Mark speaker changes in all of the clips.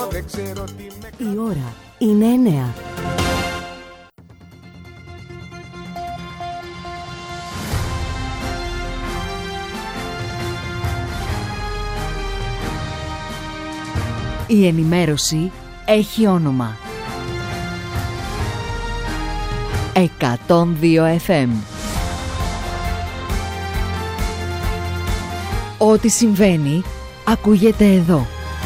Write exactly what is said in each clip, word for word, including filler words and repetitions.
Speaker 1: Δεν ξέρω τι με...
Speaker 2: Η ώρα είναι εννέα. Η ενημέρωση έχει όνομα. εκατόν δύο εφ εμ. Ό,τι συμβαίνει ακούγεται εδώ.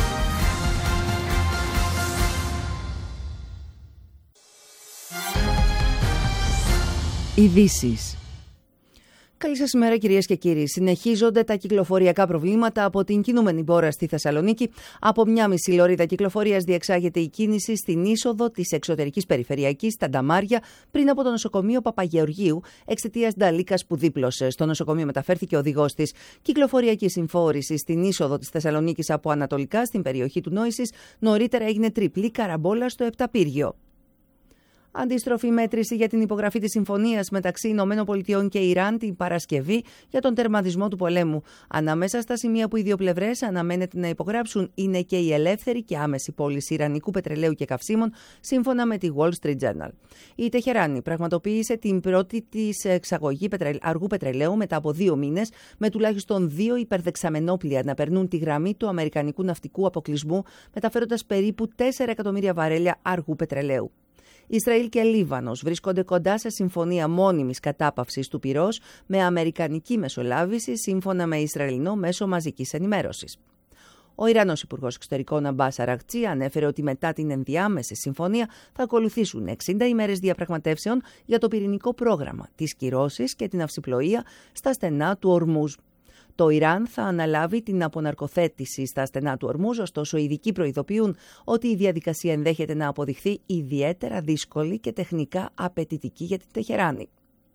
Speaker 2: Ειδήσεις. Καλή σας ημέρα κυρίες και κύριοι. Συνεχίζονται τα κυκλοφοριακά προβλήματα από την κινούμενη πόρα στη Θεσσαλονίκη. Από μια μισή λωρίδα κυκλοφορίας διεξάγεται η κίνηση στην είσοδο της εξωτερικής περιφερειακής στα Νταμάρια πριν από το νοσοκομείο Παπαγεωργίου εξαιτίας νταλίκας που δίπλωσε. Στο νοσοκομείο μεταφέρθηκε ο οδηγός της. Κυκλοφοριακή συμφόρηση στην είσοδο της Θεσσαλονίκης από ανατολικά στην περιοχή του Νόησης. Νωρίτερα έγινε τριπλή καραμπόλα στο Επταπύργιο. Αντίστροφη μέτρηση για την υπογραφή της συμφωνίας μεταξύ Ηνωμένων Πολιτειών και Ιράν την Παρασκευή για τον τερματισμό του πολέμου. Ανάμεσα στα σημεία που οι δύο πλευρές αναμένεται να υπογράψουν είναι και η ελεύθερη και άμεση πώληση ιρανικού πετρελαίου και καυσίμων, σύμφωνα με τη Wall Street Journal. Η Τεχεράνη πραγματοποίησε την πρώτη της εξαγωγή αργού πετρελαίου μετά από δύο μήνες, με τουλάχιστον δύο υπερδεξαμενόπλια να περνούν τη γραμμή του αμερικανικού ναυτικού αποκλεισμού, μεταφέροντας περίπου τέσσερα εκατομμύρια βαρέλια αργού πετρελαίου. Ισραήλ και Λίβανος βρίσκονται κοντά σε συμφωνία μόνιμης κατάπαυσης του πυρός με αμερικανική μεσολάβηση, σύμφωνα με Ισραηλινό μέσο μαζικής ενημέρωσης. Ο Ιρανός Υπουργός Εξωτερικών Αμπάς Αραγτσί ανέφερε ότι μετά την ενδιάμεση συμφωνία θα ακολουθήσουν εξήντα ημέρες διαπραγματεύσεων για το πυρηνικό πρόγραμμα, τις κυρώσεις και την ναυσιπλοεία στα στενά του Ορμούζ. Το Ιράν θα αναλάβει την αποναρκοθέτηση στα στενά του Ορμούζ, ωστόσο οι ειδικοί προειδοποιούν ότι η διαδικασία ενδέχεται να αποδειχθεί ιδιαίτερα δύσκολη και τεχνικά απαιτητική για την Τεχεράνη.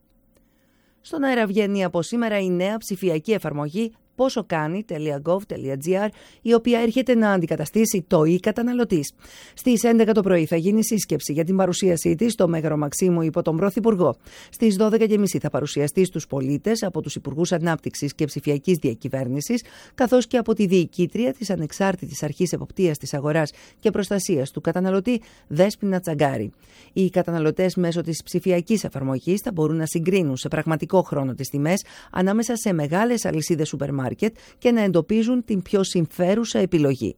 Speaker 2: Στον αέρα βγαίνει από σήμερα η νέα ψηφιακή εφαρμογή πόσο κάνει τελεία γκοβ τελεία τζι αρ, η οποία έρχεται να αντικαταστήσει το e-καταναλωτής. Στις έντεκα το πρωί θα γίνει σύσκεψη για την παρουσίασή της στο Μέγαρο Μαξίμου υπό τον Πρωθυπουργό. Στις δώδεκα και μισή θα παρουσιαστεί στους πολίτες από τους Υπουργούς Ανάπτυξης και Ψηφιακής Διακυβέρνησης, καθώς και από τη διοικήτρια της Ανεξάρτητης Αρχής Εποπτείας της Αγοράς και Προστασίας του Καταναλωτή, Δέσποινα Τσαγκάρη. Οι καταναλωτές μέσω της ψηφιακής εφαρμογής θα μπορούν να συγκρίνουν σε πραγματικό χρόνο τις τιμές ανάμεσα σε μεγάλες αλυσίδες σούπερ μάρκετ και να εντοπίζουν την πιο συμφέρουσα επιλογή.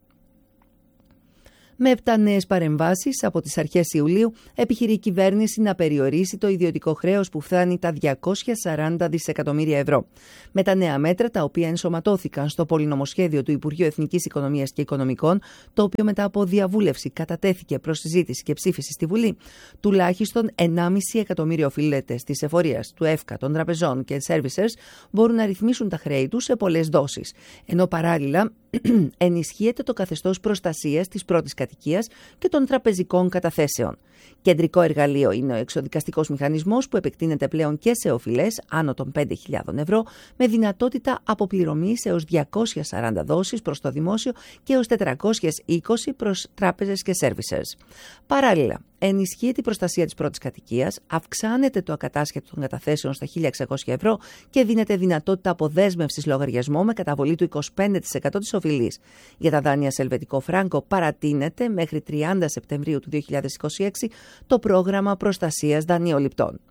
Speaker 2: Με επτά νέες παρεμβάσεις από τις αρχές Ιουλίου, επιχειρεί η κυβέρνηση να περιορίσει το ιδιωτικό χρέος που φτάνει τα διακόσια σαράντα δισεκατομμύρια ευρώ. Με τα νέα μέτρα, τα οποία ενσωματώθηκαν στο πολυνομοσχέδιο του Υπουργείου Εθνικής Οικονομίας και Οικονομικών, το οποίο μετά από διαβούλευση κατατέθηκε προς συζήτηση και ψήφιση στη Βουλή, τουλάχιστον ενάμιση εκατομμύριο οφειλέτες της εφορίας, του ΕΦΚΑ, των τραπεζών και servicers μπορούν να ρυθμίσουν τα χρέη τους σε πολλές δόσεις. Ενώ παράλληλα ενισχύεται το καθεστώς προστασίας της πρώτης κατοικίας και των τραπεζικών καταθέσεων. Κεντρικό εργαλείο είναι ο εξοδικαστικός μηχανισμός που επεκτείνεται πλέον και σε οφειλές άνω των πέντε χιλιάδες ευρώ, με δυνατότητα αποπληρωμής έως διακόσιες σαράντα δόσεις προς το δημόσιο και έως τετρακόσιες είκοσι προς τράπεζες και servicers. Παράλληλα, ενισχύεται η προστασία της πρώτης κατοικίας, αυξάνεται το ακατάσχετο των καταθέσεων στα χίλια εξακόσια ευρώ και δίνεται δυνατότητα αποδέσμευσης λογαριασμού με καταβολή του είκοσι πέντε τοις εκατό της οφειλής. Για τα δάνεια σε ελβετικό φράγκο παρατείνεται μέχρι τριάντα Σεπτεμβρίου του δύο χιλιάδες είκοσι έξι το πρόγραμμα προστασίας δανειοληπτών.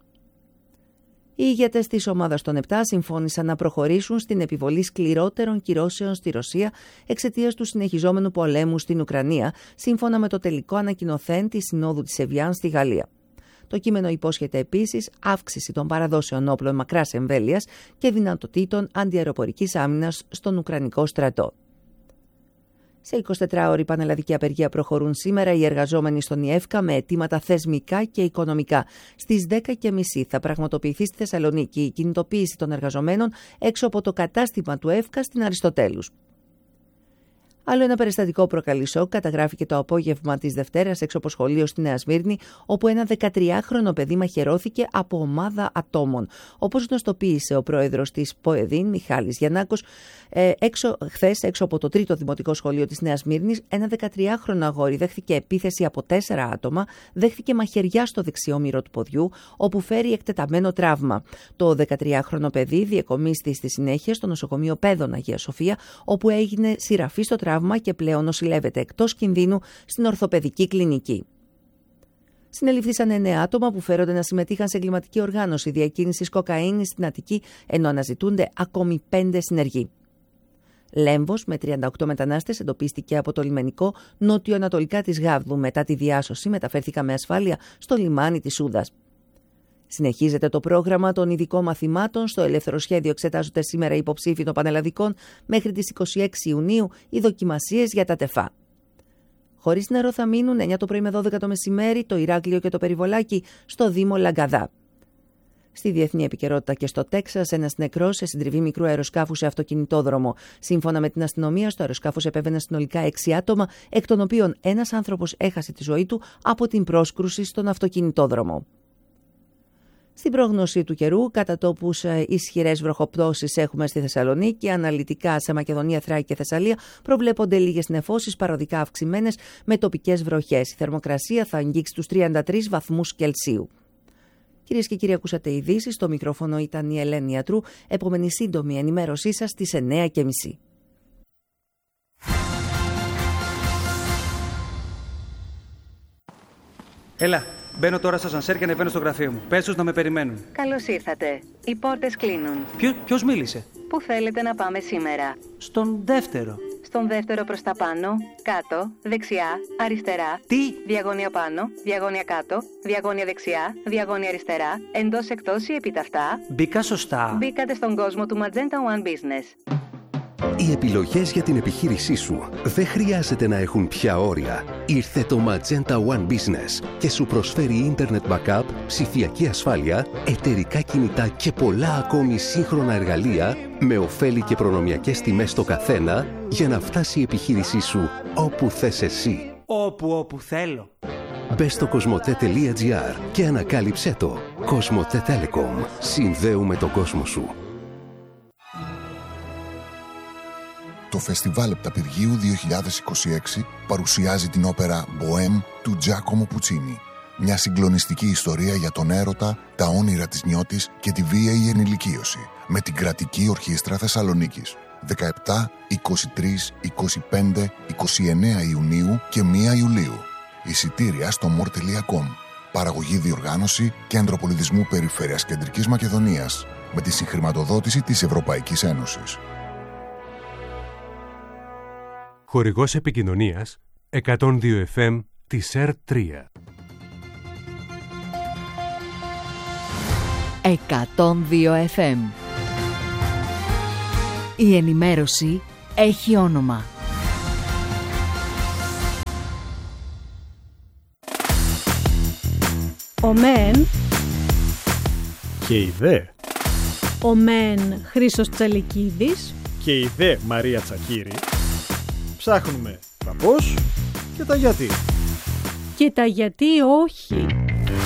Speaker 2: Οι ηγέτες της ομάδας των επτά συμφώνησαν να προχωρήσουν στην επιβολή σκληρότερων κυρώσεων στη Ρωσία εξαιτίας του συνεχιζόμενου πολέμου στην Ουκρανία, σύμφωνα με το τελικό ανακοινωθέν της Συνόδου της Εβιάν στη Γαλλία. Το κείμενο υπόσχεται επίσης αύξηση των παραδόσεων όπλων μακράς εμβέλειας και δυνατοτήτων αντιαεροπορικής άμυνας στον Ουκρανικό στρατό. Σε εικοσιτετράωρη πανελλαδική απεργία προχωρούν σήμερα οι εργαζόμενοι στον ΙΕΦΚΑ με αιτήματα θεσμικά και οικονομικά. Στις δέκα και μισή θα πραγματοποιηθεί στη Θεσσαλονίκη η κινητοποίηση των εργαζομένων έξω από το κατάστημα του ΕΦΚΑ στην Αριστοτέλους. Άλλο ένα περιστατικό προκαλεί σοκ καταγράφηκε το απόγευμα της Δευτέρας έξω από σχολείο στη Νέα Σμύρνη, όπου ένα δεκατριάχρονο παιδί μαχαιρώθηκε από ομάδα ατόμων. Όπως γνωστοποίησε ο πρόεδρος της ΠΟΕΔΗΝ, Μιχάλης Γιαννάκος, ε, έξω, χθες έξω από το τρίτο δημοτικό σχολείο της Νέας Σμύρνης, ένα δεκατριάχρονο αγόρι δέχθηκε επίθεση από τέσσερα άτομα, δέχθηκε μαχαιριά στο δεξιό μύρο του ποδιού, όπου φέρει εκτεταμένο τραύμα. Το δεκατριάχρονο παιδί διεκομίστη στη συνέχεια στο νοσοκομείο Πέδων Αγία Σοφία, όπου έγινε σειραφή στο τραύμα τραύμα και πλέον νοσηλεύεται εκτός κινδύνου στην ορθοπαιδική κλινική. Συνελήφθησαν εννέα άτομα που φέρονται να συμμετείχαν σε εγκληματική οργάνωση διακίνησης κοκαίνης στην Αττική, ενώ αναζητούνται ακόμη πέντε συνεργοί. Λέμβος με τριάντα οκτώ μετανάστες εντοπίστηκε από το λιμενικό νότιο-ανατολικά της Γάβδου. Μετά τη διάσωση μεταφέρθηκαν με ασφάλεια στο λιμάνι της Σούδας. Συνεχίζεται το πρόγραμμα των ειδικών μαθημάτων. Στο ελεύθερο σχέδιο εξετάζονται σήμερα οι υποψήφοι των πανελλαδικών μέχρι τις είκοσι έξι Ιουνίου οι δοκιμασίες για τα τεφά. Χωρίς νερό θα μείνουν εννιά το πρωί με δώδεκα το μεσημέρι το Ηράκλειο και το Περιβολάκι στο Δήμο Λαγκαδά. Στη διεθνή επικαιρότητα και στο Τέξας, ένας νεκρός σε συντριβή μικρού αεροσκάφου σε αυτοκινητόδρομο. Σύμφωνα με την αστυνομία, στο αεροσκάφος επέβαιναν συνολικά έξι άτομα, εκ των οποίων ένας άνθρωπος έχασε τη ζωή του από την πρόσκρουση στον αυτοκινητόδρομο. Στην πρόγνωση του καιρού, κατά τόπους ισχυρές βροχοπτώσεις έχουμε στη Θεσσαλονίκη, αναλυτικά σε Μακεδονία, Θράκη και Θεσσαλία προβλέπονται λίγες νεφώσεις παροδικά αυξημένες με τοπικές βροχές. Η θερμοκρασία θα αγγίξει τους τριάντα τρεις βαθμούς Κελσίου. Κυρίες και κύριοι, ακούσατε ειδήσεις. Στο μικρόφωνο ήταν η Ελένη Ιατρού. Επόμενη σύντομη ενημέρωσή σας στις εννέα και μισή.
Speaker 1: Έλα, μπαίνω τώρα στα σανσέρ και ανεβαίνω στο γραφείο μου. Πες τους να με περιμένουν.
Speaker 3: Καλώς ήρθατε. Οι πόρτες κλείνουν.
Speaker 1: Ποιο, ποιος μίλησε?
Speaker 3: Πού θέλετε να πάμε σήμερα?
Speaker 1: Στον δεύτερο.
Speaker 3: Στον δεύτερο προς τα πάνω, κάτω, δεξιά, αριστερά.
Speaker 1: Τι?
Speaker 3: Διαγώνια πάνω, διαγώνια κάτω, διαγώνια δεξιά, διαγώνια αριστερά, εντός εκτός ή επιταυτά.
Speaker 1: Μπήκα σωστά.
Speaker 3: Μπήκατε στον κόσμο του Magenta One Business.
Speaker 4: Οι επιλογές για την επιχείρησή σου δεν χρειάζεται να έχουν πια όρια. Ήρθε το Magenta One Business και σου προσφέρει Internet Backup, ψηφιακή ασφάλεια, εταιρικά κινητά και πολλά ακόμη σύγχρονα εργαλεία με ωφέλη και προνομιακές τιμές στο καθένα για να φτάσει η επιχείρησή σου όπου θες εσύ.
Speaker 1: Όπου, όπου θέλω.
Speaker 4: Μπες στο κοσμοτέ τελεία τζι άρ και ανακάλυψέ το. Κοσμοτέ Telecom. Συνδέουμε τον κόσμο σου.
Speaker 5: Το Φεστιβάλ Επταπηργίου δύο χιλιάδες είκοσι έξι παρουσιάζει την όπερα «Μποέμ» του Τζάκομο Πουτσίνι. Μια συγκλονιστική ιστορία για τον έρωτα, τα όνειρα της νιώτης και τη βίαιη ενηλικίωση. Με την Κρατική Ορχήστρα Θεσσαλονίκης. δεκαεπτά, είκοσι τρία, είκοσι πέντε, είκοσι εννέα Ιουνίου και πρώτη Ιουλίου. Εισιτήρια στο μορ τελεία κομ. Παραγωγή, διοργάνωση, Κέντρο Πολιτισμού Περιφέρειας Κεντρικής Μακεδονίας. Με τη συγχρηματοδότηση της Ευρωπαϊκής Ένωσης.
Speaker 6: Χορηγός επικοινωνίας εκατόν δύο εφ εμ της ΕΡ τρία.
Speaker 7: εκατόν δύο εφ εμ. Η ενημέρωση έχει όνομα.
Speaker 8: Ο μεν
Speaker 9: και η δε.
Speaker 8: Ο μεν Χρήστος Τσαλικίδης
Speaker 9: και η δε Μαρία Τσακύρη. Ψάχνουμε τα πώς και τα γιατί.
Speaker 8: Και τα γιατί όχι.